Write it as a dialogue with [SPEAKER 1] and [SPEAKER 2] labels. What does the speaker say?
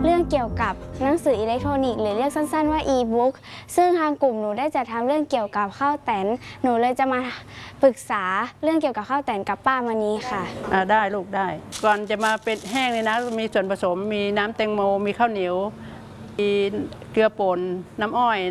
[SPEAKER 1] เรื่องเกี่ยวกับหนังสืออิเล็กทรอนิกส์หรือเรียกสั้นๆว่า e-book ซึ่งทางกลุ่มหนูได้จัดทำเรื่องเกี่ยวกับข้าวแตนหนูเลยจะมาปรึกษาเรื่องเกี่ยวกับข้าวแตนกับป้ามณีค่ะ
[SPEAKER 2] ได้ลูกได้ก่อนจะมาเป็นแห้งเลยนะมีส่วนผสมมีน้ำแตงโมมีข้าวเหนียวมีเกลือป่นน้ำอ้อย